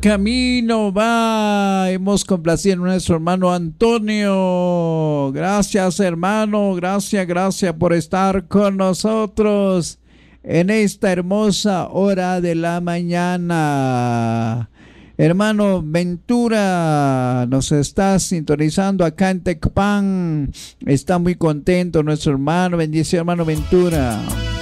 camino va. Hemos complacido a nuestro hermano Antonio. Gracias, hermano. Gracias por estar con nosotros en esta hermosa hora de la mañana. Hermano Ventura nos está sintonizando acá en Tecpan. Está muy contento nuestro hermano. Bendición, hermano Ventura.